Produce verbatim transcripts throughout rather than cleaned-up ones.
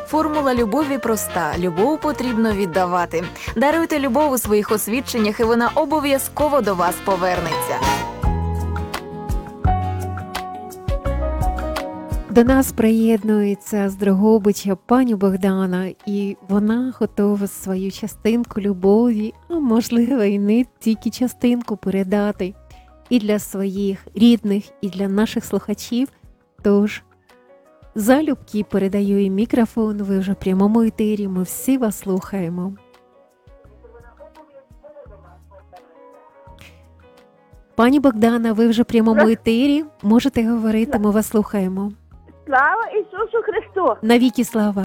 Формула любові проста. Любов потрібно віддавати. Даруйте любов у своїх освідченнях, і вона обов'язково до вас повернеться. До нас приєднується з Дрогобича пані Богдана, і вона готова свою частинку любові, а можливо і не тільки частинку, передати і для своїх рідних, і для наших слухачів. Тож, залюбки передаю їй мікрофон, ви вже в прямому етері, ми всі вас слухаємо. Пані Богдана, ви вже в прямому етері, можете говорити, ми вас слухаємо. Слава Ісусу Христу! Навіки слава!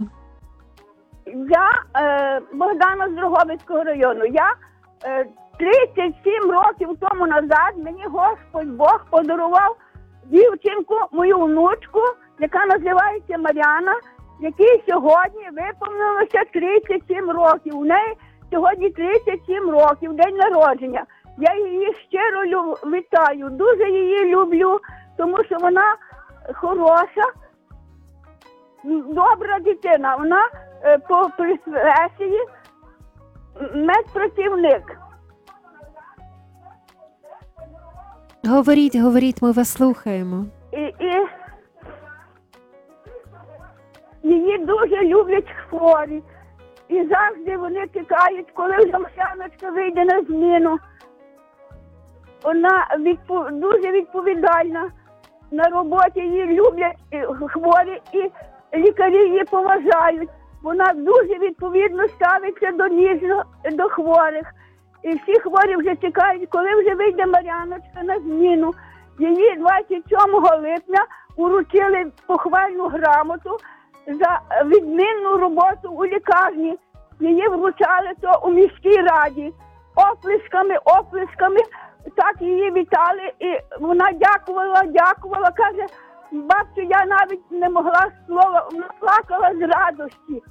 Я е, Богдана з Дрогобицького району. Я е, тридцять сім років тому назад мені Господь Бог подарував дівчинку, мою внучку, яка називається Мар'яна, якій сьогодні виповнилося тридцять сім років. У неї сьогодні тридцять сім років, день народження. Я її щиро люб... вітаю, дуже її люблю, тому що вона хороша, добра дитина. Вона е, по професії медпрацівник. Говоріть, говоріть, ми вас слухаємо. І, і її дуже люблять хворі. І завжди вони чекають, коли вже Мар'яночка вийде на зміну. Вона відпов... дуже відповідальна. На роботі її люблять хворі, і лікарі її поважають. Вона дуже відповідно ставиться до ніжно, до хворих. І всі хворі вже чекають, коли вже вийде Мар'яночка на зміну. Її двадцять сьомого липня уручили похвальну грамоту за відмінну роботу у лікарні. Її вручали то у міській раді. Оплесками, оплесками. Так її вітали, і вона дякувала, дякувала, каже, бабцю, я навіть не могла слова, вона плакала з радості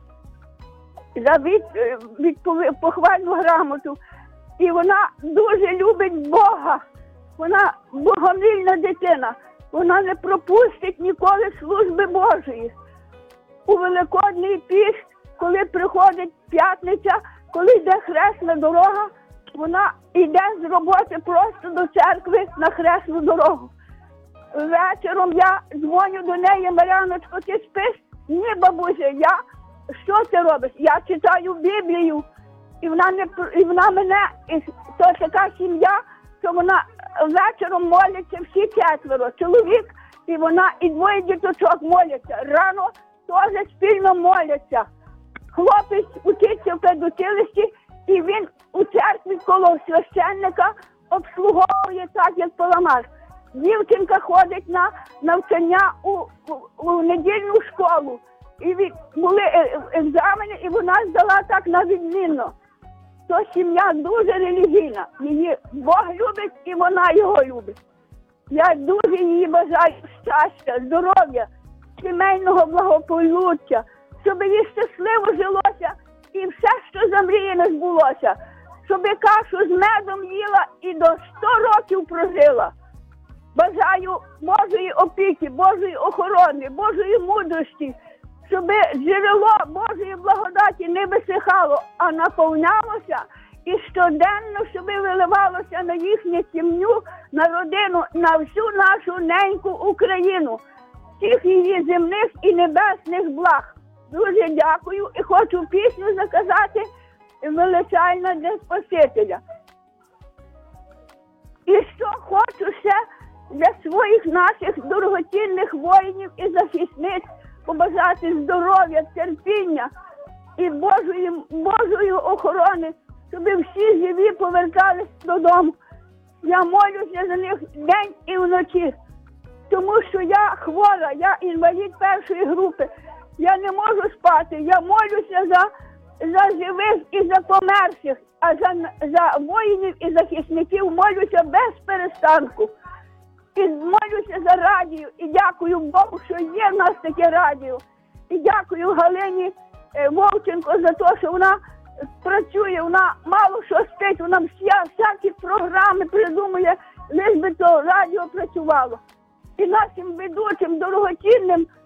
за від, відпові, похвальну грамоту. І вона дуже любить Бога, вона богомільна дитина, вона не пропустить ніколи служби Божої. У Великодний піст, коли приходить п'ятниця, коли йде хресна дорога, вона йде з роботи просто до церкви на хресну дорогу. Вечором я дзвоню до неї, Мар'яночко, ти спиш? Ні, бабуся, я, що ти робиш? Я читаю Біблію. І вона, не, і вона мене, і то така сім'я, що вона вечором моляться всі четверо. Чоловік, і вона, і двоє діточок моляться. Рано теж спільно моляться. Хлопець учиться в педучилищі, і він у церкві коло священника обслуговує так, як паламар. Дівчинка ходить на навчання у, у, у недільну школу. І від, були екзамени, і вона здала так на відмінно. То сім'я дуже релігійна. Її Бог любить, і вона його любить. Я дуже їй бажаю щастя, здоров'я, сімейного благополуччя, щоб їй щасливо жилося і все, що замріяно, збулося. Щоб кашу з медом їла і до сто років прожила. Бажаю Божої опіки, Божої охорони, Божої мудрості, щоб джерело Божої благодаті не висихало, а наповнялося, і щоденно, щоб виливалося на їхню сім'ю, на родину, на всю нашу неньку Україну, всіх її земних і небесних благ. Дуже дякую і хочу пісню заказати величальна для Спасителя. І що хочу ще для своїх наших дорогоцінних воїнів і захисниць побажати здоров'я, терпіння і Божої, Божої охорони, щоб всі живі повертались додому. Я молюся за них день і вночі, тому що я хвора, я інвалід першої групи. Я не можу спати, я молюся за, за живих і за померших, а за, за воїнів і захисників молюся без перестанку. І молюся за радіо, і дякую Богу, що є в нас таке радіо. І дякую Галині Вовченко за те, що вона працює, вона мало що спить, вона вся, всякі програми придумує, лиш би то радіо працювало. І нашим ведучим, дорогоцінним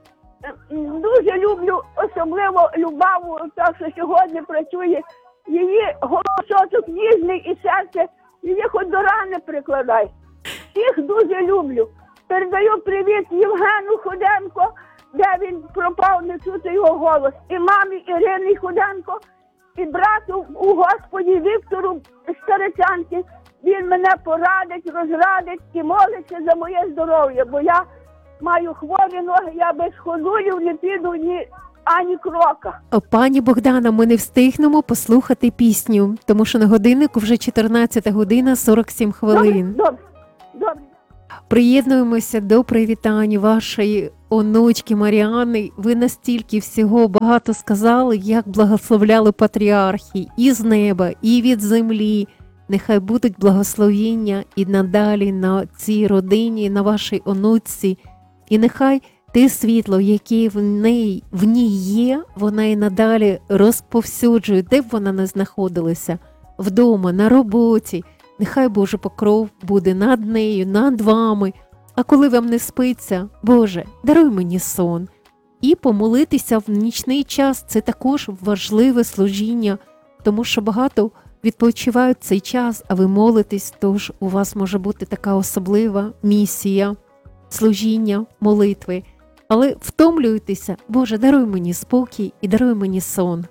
м, дуже люблю, особливо Любаву, так що сьогодні працює. Її голосочок ніжний і серце, її хоч до рани прикладай. Всіх дуже люблю. Передаю привіт Євгену Худенко, де він пропав, не чути його голос. І мамі Ірині Худенко, і брату у Господі Віктору Старицянки. Він мене порадить, розрадить і молиться за моє здоров'я, бо я маю хворі ноги, я без ходулів не піду ні ані крока. О, Пані Богдана, ми не встигнемо послухати пісню, тому що на годиннику вже чотирнадцята година сорок сім хвилин. Добре, добре, добре. Приєднуємося до привітань вашої онучки Маріани. Ви настільки всього багато сказали, як благословляли патріархи і з неба, і від землі. Нехай будуть благословіння і надалі на цій родині, на вашій онуці. І нехай те світло, яке в неї, в ній є, вона і надалі розповсюджує, де б вона не знаходилася, вдома, на роботі. Нехай Божий покров буде над нею, над вами. А коли вам не спиться, Боже, даруй мені сон. І помолитися в нічний час – це також важливе служіння, тому що багато відпочивають цей час, а ви молитесь, тож у вас може бути така особлива місія, служіння, молитви. Але втомлюйтеся, Боже, даруй мені спокій і даруй мені сон.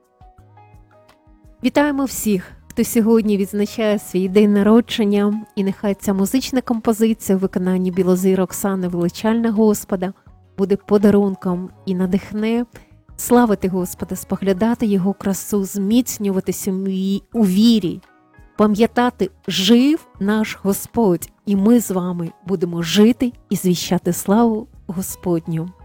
Вітаємо всіх, хто сьогодні відзначає свій день народження, і нехай ця музична композиція в виконанні Білозір Оксани «Величальна Господа» буде подарунком і надихне славити Господа, споглядати Його красу, зміцнюватися у вірі, пам'ятати, жив наш Господь, і ми з вами будемо жити і звіщати славу Господню.